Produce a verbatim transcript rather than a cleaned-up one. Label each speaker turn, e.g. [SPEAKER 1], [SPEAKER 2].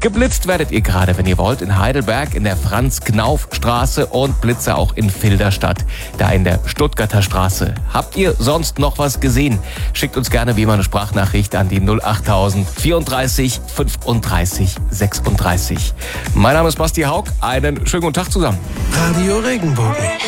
[SPEAKER 1] Geblitzt werdet ihr gerade, wenn ihr wollt, in Heidelberg in der Franz-Knauf-Straße und Blitze auch in Filderstadt, da in der Stuttgarter Straße. Habt ihr sonst noch was gesehen? Schickt uns gerne wie immer eine Sprachnachricht an die null acht tausend vierunddreißig fünfunddreißig sechsunddreißig. Mein Name ist Basti Haug. Einen schönen guten Tag zusammen.
[SPEAKER 2] Radio Regenbogen.